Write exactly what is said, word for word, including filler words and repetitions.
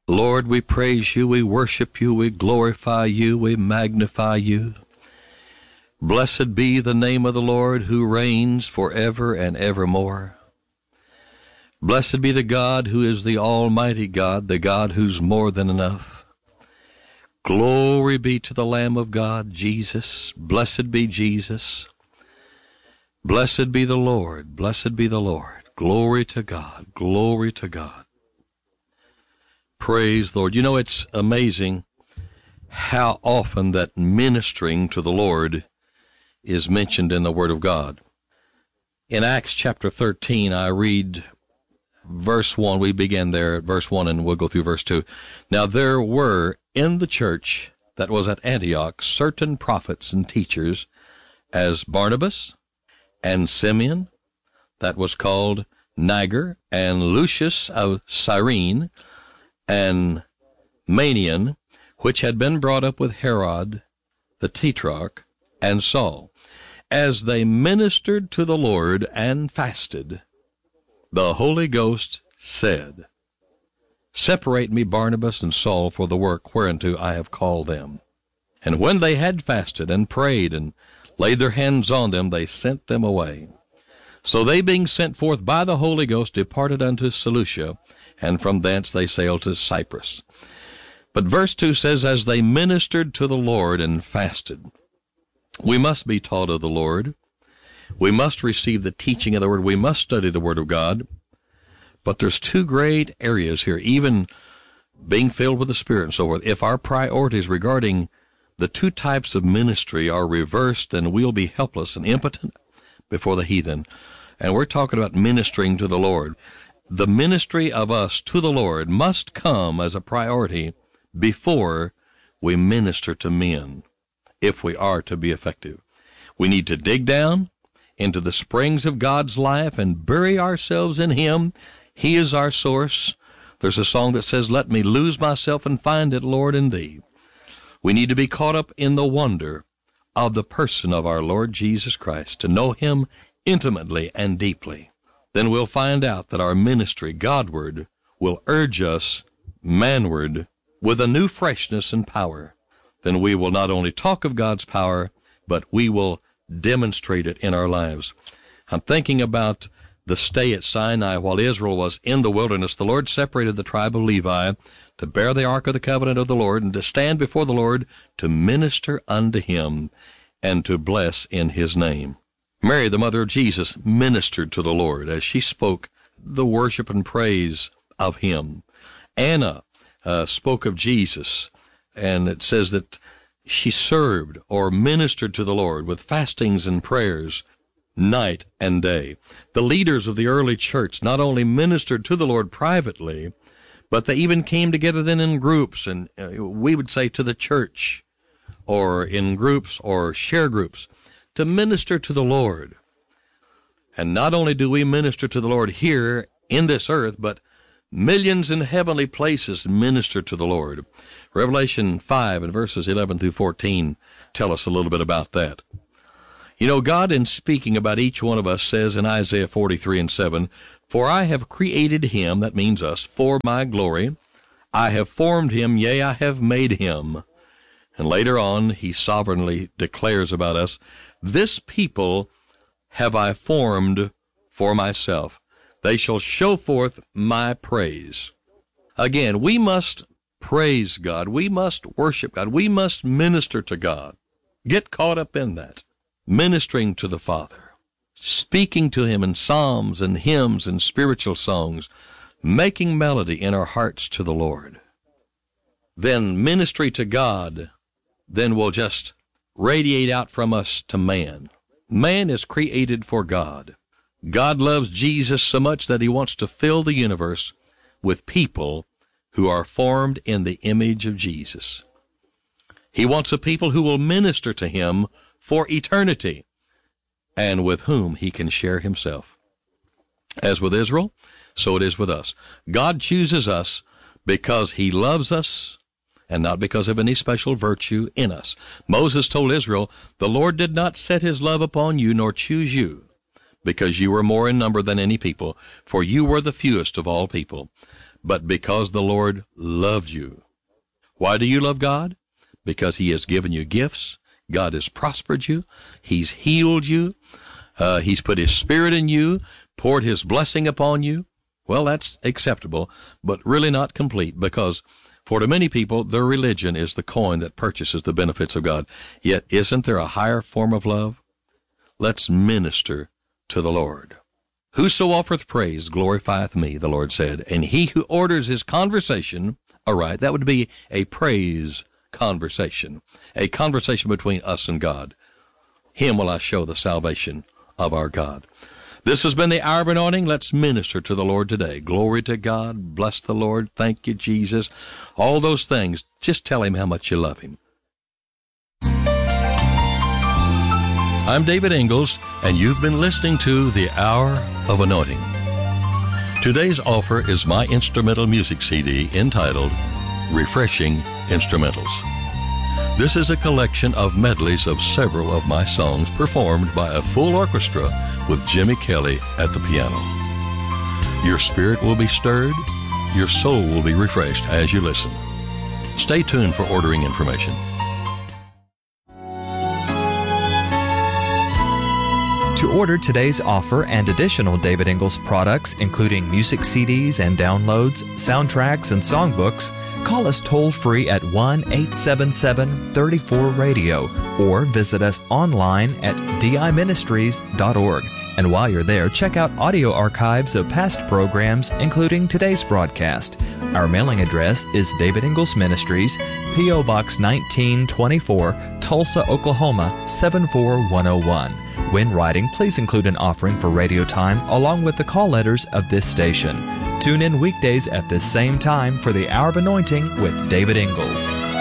Lord, we praise you, we worship you, we glorify you, we magnify you. Blessed be the name of the Lord who reigns forever and evermore. Blessed be the God who is the Almighty God, the God who's more than enough. Glory be to the Lamb of God, Jesus. Blessed be Jesus. Blessed be the Lord. Blessed be the Lord. Glory to God. Glory to God. Praise the Lord. You know, it's amazing how often that ministering to the Lord is mentioned in the Word of God. In Acts chapter thirteen, I read verse one. We begin there at verse one, and we'll go through verse two. Now there were in the church that was at Antioch certain prophets and teachers, as Barnabas and Simeon, that was called Niger, and Lucius of Cyrene, and Manaen, which had been brought up with Herod the Tetrarch, and Saul. As they ministered to the Lord and fasted, the Holy Ghost said, Separate me Barnabas and Saul for the work whereunto I have called them. And when they had fasted and prayed and laid their hands on them, they sent them away. So they, being sent forth by the Holy Ghost, departed unto Seleucia, and from thence they sailed to Cyprus. But verse two says, As they ministered to the Lord and fasted. We must be taught of the Lord. We must receive the teaching of the Word. We must study the Word of God. But there's two great areas here, even being filled with the Spirit and so forth. If our priorities regarding the two types of ministry are reversed, then we'll be helpless and impotent before the heathen. And we're talking about ministering to the Lord. The ministry of us to the Lord must come as a priority before we minister to men, if we are to be effective. We need to dig down into the springs of God's life and bury ourselves in Him. He is our source. There's a song that says, Let me lose myself and find it, Lord, in Thee. We need to be caught up in the wonder of the person of our Lord Jesus Christ, to know Him intimately and deeply. Then we'll find out that our ministry Godward will urge us manward with a new freshness and power. Then we will not only talk of God's power, but we will demonstrate it in our lives. I'm thinking about the stay at Sinai while Israel was in the wilderness. The Lord separated the tribe of Levi to bear the ark of the covenant of the Lord and to stand before the Lord to minister unto Him and to bless in His name. Mary, the mother of Jesus, ministered to the Lord as she spoke the worship and praise of Him. Anna uh, spoke of Jesus, and it says that she served or ministered to the Lord with fastings and prayers night and day. The leaders of the early church not only ministered to the Lord privately, but they even came together then in groups, and uh, we would say to the church, or in groups or share groups, to minister to the Lord. And not only do we minister to the Lord here in this earth, but millions in heavenly places minister to the Lord. Revelation five and verses eleven through fourteen tell us a little bit about that. You know, God, in speaking about each one of us, says in Isaiah forty-three and seven, For I have created him, that means us, for my glory. I have formed him, yea, I have made him. And later on, he sovereignly declares about us, This people have I formed for myself. They shall show forth my praise. Again, we must praise God. We must worship God. We must minister to God. Get caught up in that. Ministering to the Father. Speaking to Him in psalms and hymns and spiritual songs. Making melody in our hearts to the Lord. Then ministry to God then will just radiate out from us to man. Man is created for God. God loves Jesus so much that He wants to fill the universe with people who are formed in the image of Jesus. He wants a people who will minister to Him for eternity and with whom He can share Himself. As with Israel, so it is with us. God chooses us because He loves us and not because of any special virtue in us. Moses told Israel, The Lord did not set His love upon you, nor choose you, because you were more in number than any people, for you were the fewest of all people. but because the Lord loved you. Why do you love God? Because He has given you gifts. God has prospered you. He's healed you. Uh, he's put His Spirit in you, poured His blessing upon you. Well, that's acceptable, but really not complete, because for to many people, their religion is the coin that purchases the benefits of God. Yet isn't there a higher form of love? Let's minister to the Lord. Whoso offereth praise glorifieth me, the Lord said, and he who orders his conversation aright, that would be a praise conversation, a conversation between us and God. Him will I show the salvation of our God. This has been the Hour of Anointing. Let's minister to the Lord today. Glory to God. Bless the Lord. Thank you, Jesus. All those things. Just tell Him how much you love Him. I'm David Ingalls, and you've been listening to the Hour of Anointing. Today's offer is my instrumental music C D entitled Refreshing Instrumentals. This is a collection of medleys of several of my songs performed by a full orchestra with Jimmy Kelly at the piano. Your spirit will be stirred, your soul will be refreshed as you listen. Stay tuned for ordering information. To order today's offer and additional David Ingalls products, including music C Ds and downloads, soundtracks, and songbooks, call us toll-free at one eight seven seven, three four, radio or visit us online at d i ministries dot org. And while you're there, check out audio archives of past programs, including today's broadcast. Our mailing address is David Ingalls Ministries, P O. Box nineteen twenty-four, Tulsa, Oklahoma, seven four one oh one. When writing, please include an offering for radio time along with the call letters of this station. Tune in weekdays at this same time for the Hour of Anointing with David Ingalls.